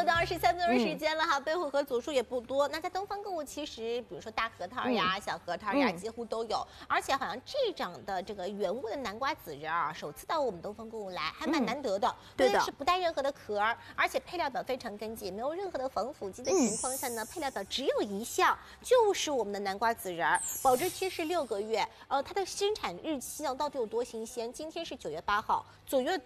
到23分钟时间了哈，备货盒组数也不多。那在东方购物，其实比如说大核桃呀、小核桃呀，几乎都有。而且好像这种的这个原味的南瓜籽仁啊，首次到我们东方购物来，还蛮难得的。 对的， 是不带任何的壳儿，而且配料表非常跟紧，没有任何的防腐剂的情况下呢，配料表只有一项，就是我们的南瓜籽仁，保质期是6个月。它的生产日期呢到底有多新鲜？今天是9月8号，9月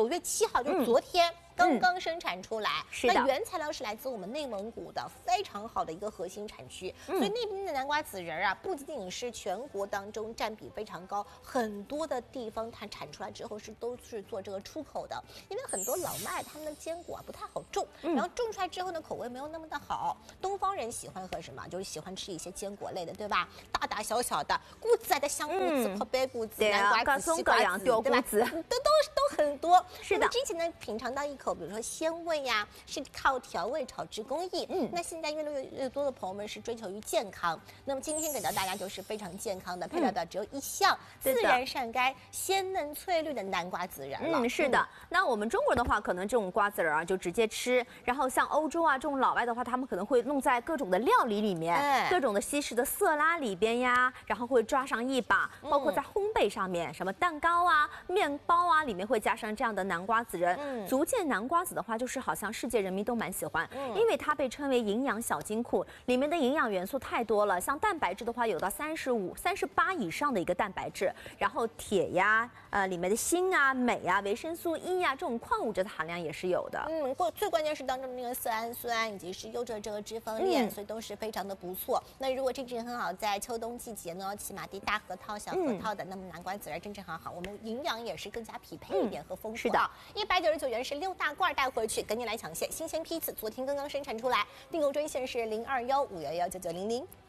7号就是昨天。刚刚生产出来，那原材料是来自我们内蒙古的非常好的一个核心产区，所以那边的南瓜籽仁啊，不仅仅是全国当中占比非常高，很多的地方它产出来之后都是做这个出口的，因为很多老外他们的坚果啊不太好种，然后种出来之后呢口味没有那么的好。东方人喜欢喝什么？就是喜欢吃一些坚果类的，对吧？大大小小的，谷子的香菇子、泡白谷子、南瓜子、西瓜子，对吧？都很多。是的。之前呢品尝到一口。比如说鲜味呀，是靠调味炒制工艺。那现在越来越多的朋友们是追求于健康。那么今天给到大家就是非常健康的，配料表只有一项，自然晒干、鲜嫩翠绿的南瓜籽仁了。 是的。那我们中国人的话，可能这种瓜子仁啊就直接吃，然后像欧洲啊这种老外的话，他们可能会弄在各种的料理里面，各种的西式的色拉里边呀，然后会抓上一把，包括在烘焙上面，什么蛋糕啊、面包啊，里面会加上这样的南瓜籽仁，足见南瓜子的话，就是好像世界人民都蛮喜欢，因为它被称为营养小金库，里面的营养元素太多了。像蛋白质的话，有到35、38以上的一个蛋白质，然后铁呀，里面的锌啊、镁啊、维生素 E 呀，这种矿物质的含量也是有的。 最关键是当中的那个色氨酸以及是优质这个脂肪链，所以都是非常的不错。那如果这只很好，在秋冬季节呢，起码的大核桃、小核桃的，那么南瓜籽仁正很好，我们营养也是更加匹配一点和丰富。 是的 ，199元是6大罐带回去，赶紧来抢现，新鲜批次，昨天刚刚生产出来，订购专线是0215119900。